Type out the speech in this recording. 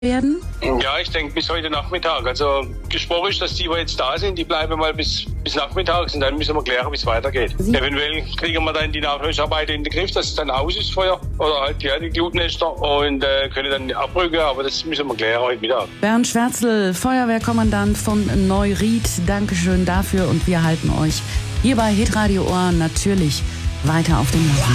werden? Ja, ich denke bis heute Nachmittag. Also gesprochen ist, dass die jetzt da sind, die bleiben mal bis nachmittags und dann müssen wir klären, wie es weitergeht. Eventuell kriegen wir dann die Nachlösarbeiten in den Griff, dass es dann aus ist Feuer oder halt die Glutnester und können dann abrücken, aber das müssen wir klären heute Mittag. Bernd Schwärzel, Feuerwehrkommandant von Neuried, Dankeschön dafür und wir halten euch hier bei Hitradio Ohr natürlich weiter auf dem Laufenden.